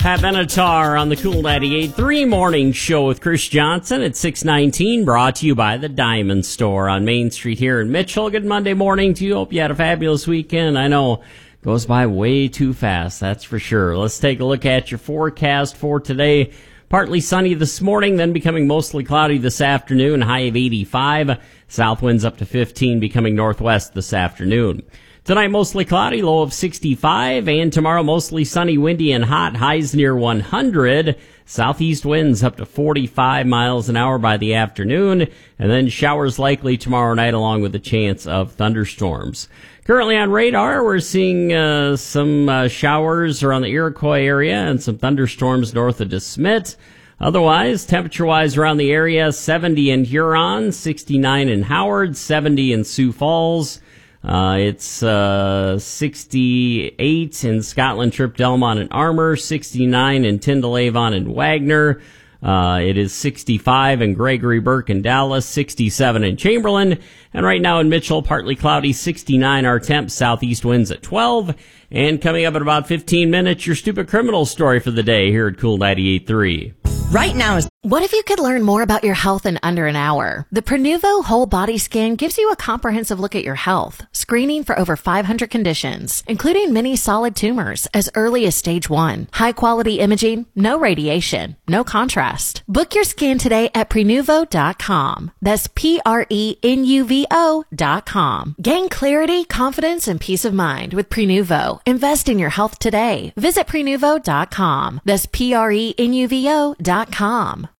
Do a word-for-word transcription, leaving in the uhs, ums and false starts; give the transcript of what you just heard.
Pat Benatar on the Cool ninety-eight point three Morning Show with Chris Johnson at six nineteen, brought to you by the Diamond Store on Main Street here in Mitchell. Good Monday morning to you. Hope you had a fabulous weekend. I know it goes by way too fast, that's for sure. Let's take a look at your forecast for today. Partly sunny this morning, then becoming mostly cloudy this afternoon, high of eighty-five. South winds up to fifteen, becoming northwest this afternoon. Tonight, mostly cloudy, low of sixty-five, and tomorrow, mostly sunny, windy, and hot, highs near one hundred. Southeast winds up to forty-five miles an hour by the afternoon, and then showers likely tomorrow night along with a chance of thunderstorms. Currently on radar, we're seeing uh, some uh, showers around the Iroquois area and some thunderstorms north of DeSmet. Otherwise, temperature-wise around the area, seventy in Huron, sixty-nine in Howard, seventy in Sioux Falls. Uh, it's, uh, sixty-eight in Scotland, Trip, Delmont, and Armour, sixty-nine in Tyndall, Avon, and Wagner. Uh, it is sixty-five in Gregory, Burke, and Dallas, sixty-seven in Chamberlain. And right now in Mitchell, partly cloudy, sixty-nine our temp, southeast winds at twelve. And coming up in about fifteen minutes, your stupid criminal story for the day here at Cool ninety-eight point three. Right now is... What if you could learn more about your health in under an hour? The Prenuvo Whole Body Scan gives you a comprehensive look at your health, screening for over five hundred conditions, including many solid tumors as early as stage one. High quality imaging, no radiation, no contrast. Book your scan today at Prenuvo dot com. That's P R E N U V O dot com. Gain clarity, confidence, and peace of mind with Prenuvo. Invest in your health today. Visit Prenuvo dot com. That's P R E N U V O dot com.